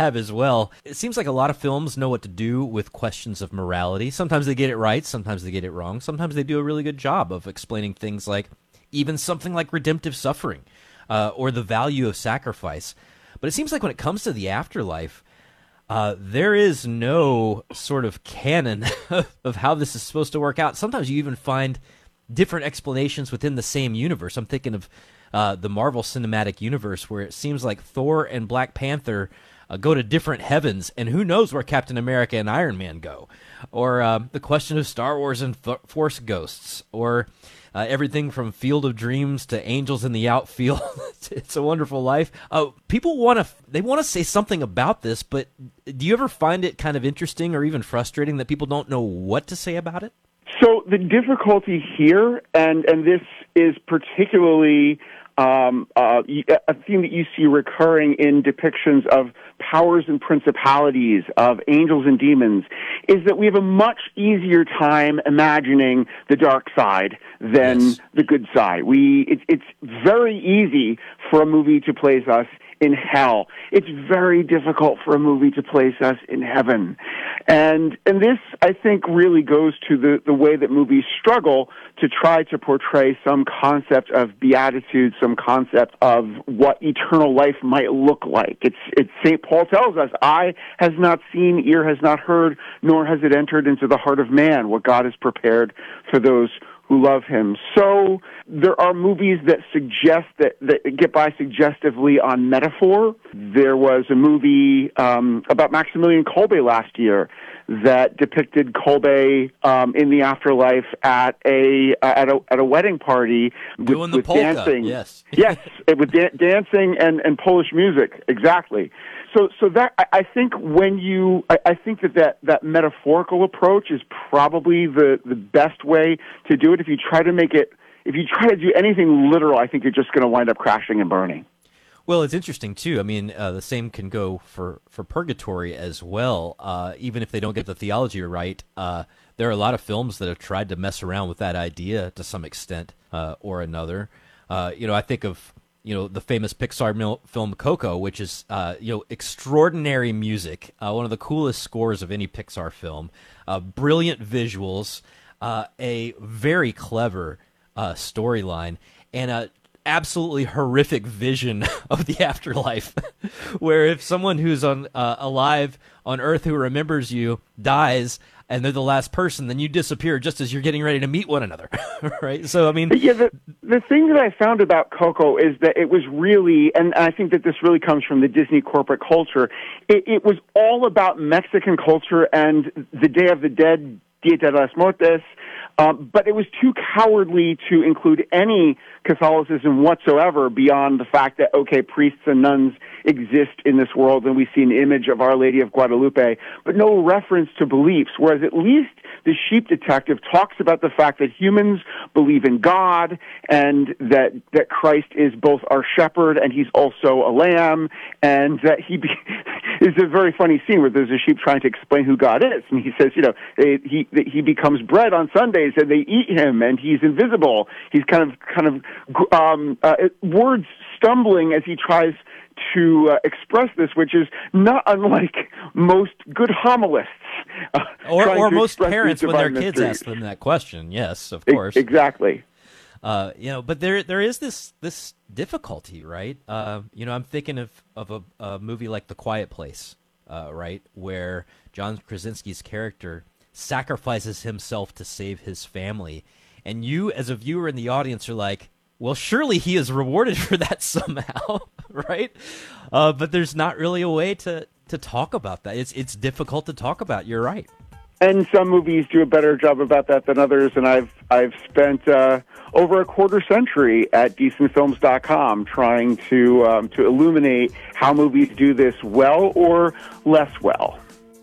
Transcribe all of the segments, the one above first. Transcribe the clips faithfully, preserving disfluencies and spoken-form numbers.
have as well. It seems like a lot of films know what to do with questions of morality. Sometimes they get it right, sometimes they get it wrong. Sometimes they do a really good job of explaining things like even something like redemptive suffering uh, or the value of sacrifice. But it seems like when it comes to the afterlife, uh, there is no sort of canon of how this is supposed to work out. Sometimes you even find different explanations within the same universe. I'm thinking of uh, the Marvel Cinematic Universe, where it seems like Thor and Black Panther uh, go to different heavens, and who knows where Captain America and Iron Man go. Or uh, the question of Star Wars and F- Force Ghosts, or uh, everything from Field of Dreams to Angels in the Outfield. It's a Wonderful Life. Uh, people want to they want to say something about this, but do you ever find it kind of interesting or even frustrating that people don't know what to say about it? So the difficulty here, and, and this is particularly um, uh, a theme that you see recurring in depictions of powers and principalities, of angels and demons, is that we have a much easier time imagining the dark side than yes. the good side. We it, it's very easy for a movie to place us in hell. It's very difficult for a movie to place us in heaven. And and this, I think, really goes to the, the way that movies struggle to try to portray some concept of beatitude, some concept of what eternal life might look like. It's it's Saint Paul tells us, eye has not seen, ear has not heard, nor has it entered into the heart of man what God has prepared for those who love him. So there are movies that suggest that, that get by suggestively on metaphor. There was a movie um, about Maximilian Kolbe last year that depicted Kolbe um, in the afterlife at a uh, at a at a wedding party with, doing the with polka. dancing. Yes, yes, with da- dancing and, and Polish music. Exactly. So, so that I, I think when you, I, I think that, that that metaphorical approach is probably the, the best way to do it. If you try to make it, if you try to do anything literal, I think you're just going to wind up crashing and burning. Well, it's interesting too. I mean, uh, the same can go for, for purgatory as well. Uh, even if they don't get the theology right, uh, there are a lot of films that have tried to mess around with that idea to some extent uh, or another. Uh, you know, I think of. You know, the famous Pixar mil- film Coco, which is, uh, you know, extraordinary music, uh, one of the coolest scores of any Pixar film, uh, brilliant visuals, uh, a very clever uh, storyline, and a absolutely horrific vision of the afterlife, where if someone who's on uh, alive on Earth who remembers you dies, and they're the last person, then you disappear just as you're getting ready to meet one another, right? So, I mean... Yeah, the, the thing that I found about Coco is that it was really, and I think that this really comes from the Disney corporate culture, it, it was all about Mexican culture and the Day of the Dead, Dia de los Muertos, um, but it was too cowardly to include any Catholicism whatsoever beyond the fact that, okay, priests and nuns exist in this world and we see an image of Our Lady of Guadalupe, but no reference to beliefs, whereas at least the Sheep Detective talks about the fact that humans believe in God and that that Christ is both our shepherd and he's also a lamb, and that he be, is a very funny scene where there's a sheep trying to explain who God is, and he says, you know, he he becomes bread on Sundays and they eat him and he's invisible. He's kind of kind of um, uh, words stumbling as he tries to uh, express this, which is not unlike most good homilists. Uh, or or most parents when their kids mysteries. Ask them that question. Yes, of course. E- exactly. Uh, you know, but there there is this this difficulty, right? Uh, you know, I'm thinking of of a, a movie like The Quiet Place, uh, right, where John Krasinski's character sacrifices himself to save his family, and you, as a viewer in the audience, are like, well, surely he is rewarded for that somehow, right? Uh, but there's not really a way to, to talk about that. It's it's difficult to talk about. You're right. And some movies do a better job about that than others. And I've I've spent uh, over a quarter century at decent films dot com trying to um, to illuminate how movies do this well or less well.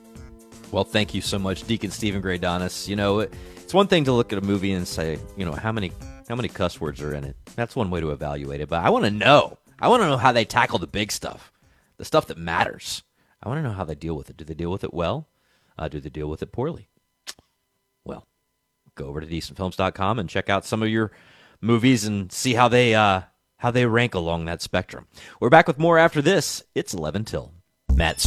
Well, thank you so much, Deacon Stephen Greydonis. You know, it's one thing to look at a movie and say, you know, how many how many cuss words are in it. That's one way to evaluate it. But I want to know. I want to know how they tackle the big stuff, the stuff that matters. I want to know how they deal with it. Do they deal with it well? Uh, do they deal with it poorly? Well, go over to decent films dot com and check out some of your movies and see how they uh, how they rank along that spectrum. We're back with more after this. It's eleven till. Matt